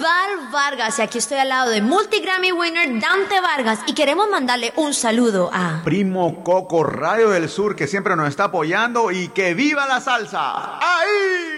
Val Vargas y aquí estoy al lado de multi-Grammy winner Dante Vargas y queremos mandarle un saludo a Primo Coco, Radio del Sur, que siempre nos está apoyando y que viva la salsa. ¡Ahí!